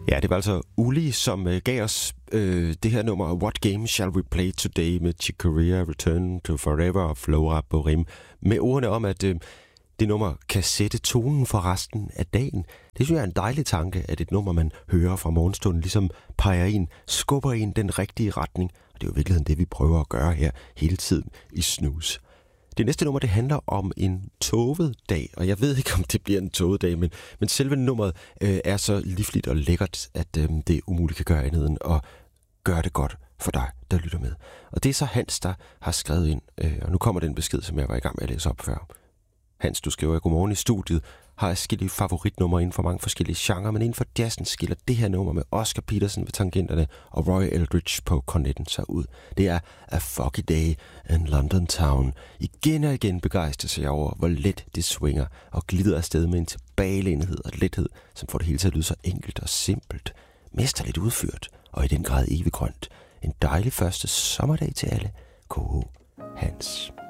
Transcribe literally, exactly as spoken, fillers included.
Ja, det var altså Uli, som øh, gav os øh, det her nummer What Game Shall We Play Today med Chick Corea, Return to Forever og Flora Borim. Med ordene om, at øh, det nummer kan sætte tonen for resten af dagen. Det synes jeg er en dejlig tanke, at et nummer, man hører fra morgenstunden, ligesom peger en, skubber en den rigtige retning. Og det er jo i virkeligheden det, vi prøver at gøre her hele tiden i Snooze. Det næste nummer, det handler om en tåget dag, og jeg ved ikke, om det bliver en tåget dag, men, men selve nummeret øh, er så livligt og lækkert, at øh, det umuligt kan gøre andet end at gøre det godt for dig, der lytter med. Og det er så Hans, der har skrevet ind, øh, og nu kommer den besked, som jeg var i gang med at læse op før. Hans, du skriver, godmorgen i studiet, har forskellige favoritnumre inden for mange forskellige genrer, men inden for jazzen skiller det her nummer med Oscar Peterson ved tangenterne og Roy Eldridge på kornetten sig ud. Det er A Foggy Day in London Town. Igen og igen begejstrer sig over, hvor let det swinger og glider afsted med en tilbagelænethed og lethed, som får det hele til at lyde så enkelt og simpelt, mesterligt udført og i den grad evig grønt. En dejlig første sommerdag til alle. K H. Hans.